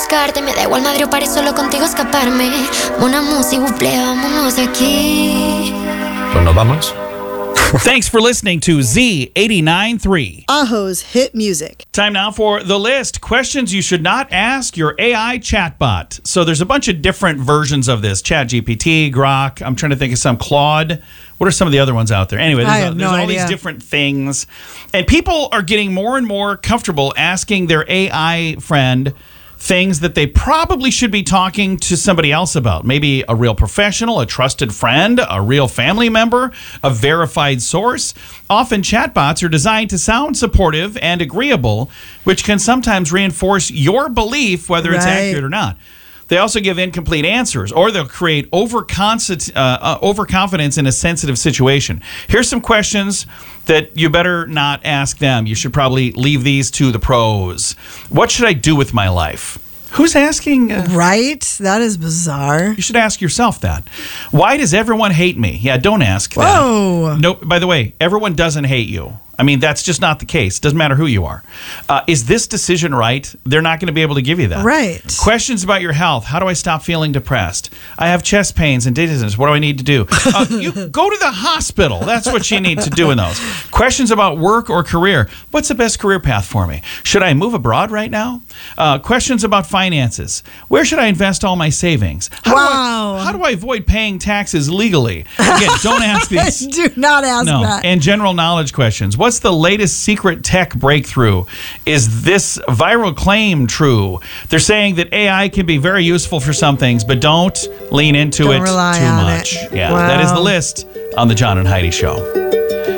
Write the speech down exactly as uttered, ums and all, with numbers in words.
buscarte. Me da igual madre o París, solo contigo escaparme. Mon amour, s'il vous plaît, vámonos de aquí. Pues nos vamos. Thanks for listening to Z eighty-nine point three. Aho's hit music. Time now for the list. Questions you should not ask your A I chatbot. So there's a bunch of different versions of this. ChatGPT, Grok. I'm trying to think of some. Claude. What are some of the other ones out there? Anyway, there's, I a, have there's no all idea. these different things. And people are getting more and more comfortable asking their A I friend things that they probably should be talking to somebody else about. Maybe a real professional, a trusted friend, a real family member, a verified source. Often chatbots are designed to sound supportive and agreeable, which can sometimes reinforce your belief whether it's Right. accurate or not. They also give incomplete answers, or they'll create overconfidence, uh, uh, overconfidence in a sensitive situation. Here's some questions that you better not ask them. You should probably leave these to the pros. What should I do with my life? Who's asking? Uh, Right? That is bizarre. you should ask yourself that. Why does everyone hate me? Yeah, don't ask that. Whoa. Nope. By the way, everyone doesn't hate you. I mean, that's just not the case. Doesn't matter who you are. Uh, is this decision right? They're not going to be able to give you that. Right. Questions about your health. How do I stop feeling depressed? I have chest pains and dizziness. What do I need to do? Uh, you go to the hospital. That's what you need to do in those. Questions about work or career. What's the best career path for me? Should I move abroad right now? Uh, questions about finances. Where should I invest all my savings? How Wow. Do I, how do I avoid paying taxes legally? Again, don't ask these. Do not ask No. that. And general knowledge questions. What's the latest secret tech breakthrough? Is this viral claim true? They're saying that A I can be very useful for some things, but don't lean into Don't it rely too on much. it. Yeah, that is the Wow. list on the John and Heidi Show.